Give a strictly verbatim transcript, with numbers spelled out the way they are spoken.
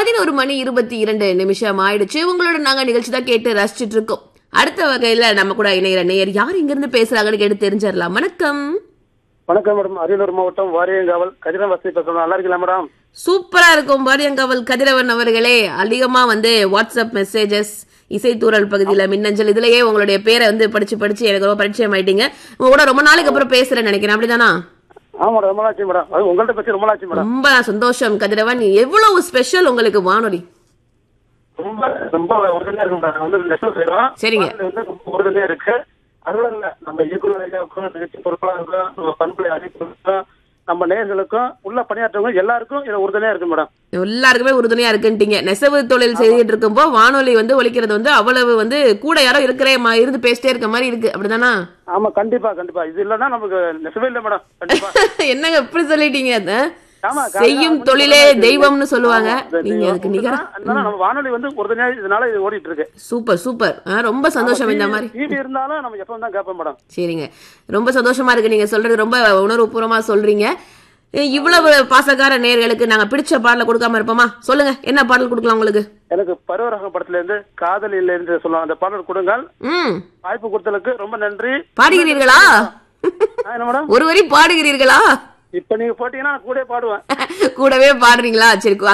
பதினோரு மணி இருபத்தி இரண்டு நிமிஷம் ஆயிடுச்சு. உங்களோட நாங்க நிகழ்ச்சி தான் கேட்டு ரசிச்சுட்டு இருக்கோம். அடுத்த வகையில நம்ம கூட இணைகிற நேயர் யார் இங்க இருந்து பேசுறாங்கன்னு கேட்டு தெரிஞ்சிடலாம். வணக்கம். வணக்கம் மேடம். அரியலூர் மாவட்டம் வாரியங்காவல் கதிரவன் வசதி பேசுறோம். நல்லா இருக்கீங்களா மேடம்? சூப்பரா இருக்கும் வாரியங்காவல் கதிரவன் அவர்களே. அதிகமா வந்து வாட்ஸ்அப் மெசேஜஸ், இசைத்தூரல் பகுதியில மின்னஞ்சல் இதுலயே உங்களுடைய பேரை வந்து படிச்சு படிச்சு எனக்கு ரொம்ப பரிச்சயம் ஆயிட்டீங்க. உங்க கூட ரொம்ப நாளைக்கு அப்புறம் பேசுறேன்னு நினைக்கிறேன். அப்படிதானா? ஆமா, ரொம்ப நாளாச்சு மேடம். அது உங்கள்ட்ட பத்தி ரொம்ப நாளாச்சு மேடம். ரொம்ப சந்தோஷம் கதிரவன். எவ்வளவு ஸ்பெஷல் உங்களுக்கு வானொலி? ரொம்ப ரொம்ப உறுதுணையா இருக்கு மேடம். வந்து நெசவு செய்யறோம். சரிங்க. வந்து ரொம்ப உறுதுணையா இருக்கு. அதோட இல்ல, நம்ம இயக்குநர்களுக்கும் நிகழ்ச்சி பொறுப்பாளருக்கும் நம்ம பண்புலை அறிவிப்புக்கும் நம்ம நேயர்களுக்கும் உள்ள பணியாற்றவங்க எல்லாருக்கும் இது உறுதுணையா இருக்கு மேடம். எல்லாருக்குமே உறுதுணையா இருக்குன்ட்டீங்க. நெசவு தொழில் செய்துட்டு இருக்கும்போ வானொலி வந்து ஒலிக்கிறது வந்து அவ்வளவு வந்து கூட யாரோ இருக்கிற இருந்து பேசிட்டே இருக்க மாதிரி இருக்கு. அப்படிதானா? ஆமா, கண்டிப்பா கண்டிப்பா. இது இல்லன்னா நமக்கு நெசவே இல்ல மேடம். கண்டிப்பா. என்னங்க எப்படி சொல்லிட்டீங்க? செய்யும் தொழிலே தெய்வம்னு சொல்லுவாங்க. நீங்க அதுக்கு நிகரா நம்ம வானொலி வந்து உறுதுணையா இதனால இது ஓடிட்டு இருக்கு. Super super. ரொம்ப சந்தோஷம். இந்த மாதிரி டிவி இருந்தாலும் நம்ம எப்பவும் தான் கேட்போம் மேடம். சரிங்க, ரொம்ப சந்தோஷமா இருக்கு. நீங்க சொல்றது ரொம்ப உணர்வுபூர்வமா சொல்றீங்க. இவ்வளவு பாசக்கார நேயர்களுக்கு நாங்க பிடிச்ச பாடல கொடுக்காம இருப்போமா? சொல்லுங்க, என்ன பாடல் கொடுக்கலாம் உங்களுக்கு? எனக்கு பருவரகம் படத்துல இருந்து காதல் இல்லை என்று சொல்லுவாங்க, அந்த பாடல் கொடுங்கள். ம், வாய்ப்பு கொடுத்ததுக்கு ரொம்ப நன்றி. பாடுகிறீர்களா? என்ன மேடம், ஒரு வரி பாடுகிறீர்களா? இப்ப நீங்க போட்டீங்கன்னா கூட பாடுவேன். கூடவே பாடுறீங்களா? சரி,